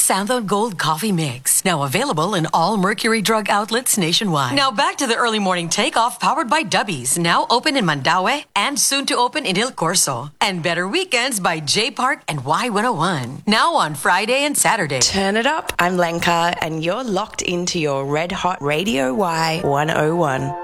Santhone Gold Coffee Mix. Now available in all Mercury Drug outlets nationwide. Now back to the early morning takeoff powered by Dubbies. Now open in Mandaue and soon to open in Il Corso. And Better Weekends by J Park and Y101. Now on Friday and Saturday. Turn it up. I'm Lenka and you're locked into your Red Hot Radio Y101.